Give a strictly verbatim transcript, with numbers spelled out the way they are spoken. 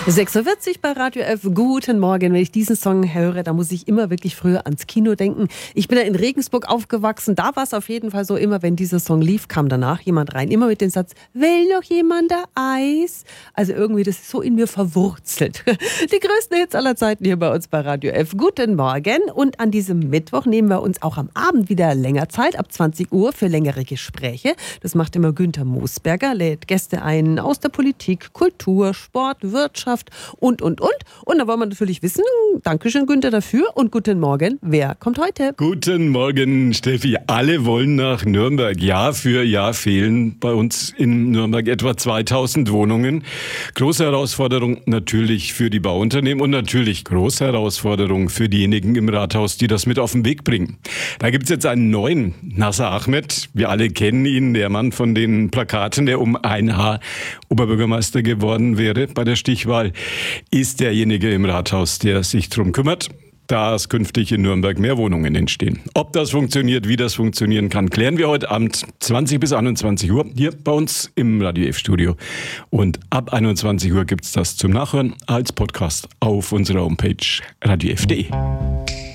sechs Uhr vierzig bei Radio F. Guten Morgen. Wenn ich diesen Song höre, da muss ich immer wirklich früher ans Kino denken. Ich bin ja in Regensburg aufgewachsen. Da war es auf jeden Fall so, immer wenn dieser Song lief, kam danach jemand rein. Immer mit dem Satz, will noch jemand da Eis? Also irgendwie, das ist so in mir verwurzelt. Die größten Hits aller Zeiten hier bei uns bei Radio F. Guten Morgen. Und an diesem Mittwoch nehmen wir uns auch am Abend wieder länger Zeit, ab zwanzig Uhr, für längere Gespräche. Das macht immer Günther Moosberger, lädt Gäste ein aus der Politik, Kultur, Sport, Wirtschaft und, und, und. Und da wollen wir natürlich wissen, Dankeschön Günther dafür und guten Morgen, wer kommt heute? Guten Morgen, Steffi. Alle wollen nach Nürnberg. Jahr für Jahr fehlen bei uns in Nürnberg etwa zweitausend Wohnungen. Große Herausforderung natürlich für die Bauunternehmen und natürlich große Herausforderung für diejenigen im Rathaus, die das mit auf den Weg bringen. Da gibt es jetzt einen neuen, Nasser Ahmed. Wir alle kennen ihn, der Mann von den Plakaten, der um ein Haar Oberbürgermeister geworden wäre bei der Stichwahl, ist derjenige im Rathaus, der sich darum kümmert, dass künftig in Nürnberg mehr Wohnungen entstehen. Ob das funktioniert, wie das funktionieren kann, klären wir heute Abend zwanzig bis einundzwanzig Uhr hier bei uns im Radio F-Studio. Und ab einundzwanzig Uhr gibt es das zum Nachhören als Podcast auf unserer Homepage radio f punkt de.